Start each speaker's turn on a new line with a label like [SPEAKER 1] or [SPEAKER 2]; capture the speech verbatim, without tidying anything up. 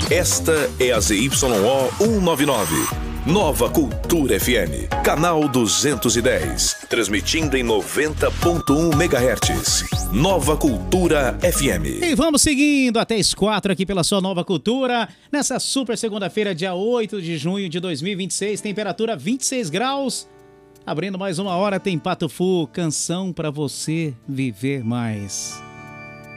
[SPEAKER 1] Esta é a Z Y O cento e noventa e nove. Nova Cultura F M, canal duzentos e dez, transmitindo em noventa ponto um megahertz. Nova Cultura F M.
[SPEAKER 2] E vamos seguindo até as quatro aqui pela sua Nova Cultura, nessa super segunda-feira, dia oito de junho de dois mil e vinte e seis, temperatura vinte e seis graus. Abrindo mais uma hora, tem Pato Fu, canção pra você viver mais.